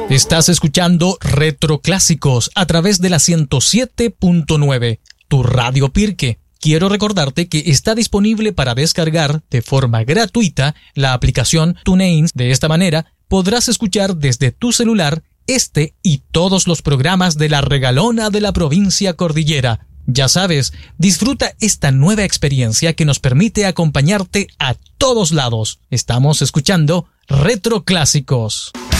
Estás escuchando Retroclásicos a través de la 107.9, tu Radio Pirque. Quiero recordarte que está disponible para descargar de forma gratuita la aplicación TuneIn. De esta manera podrás escuchar desde tu celular este y todos los programas de La Regalona de la provincia Cordillera. Ya sabes, disfruta esta nueva experiencia que nos permite acompañarte a todos lados. Estamos escuchando Retroclásicos.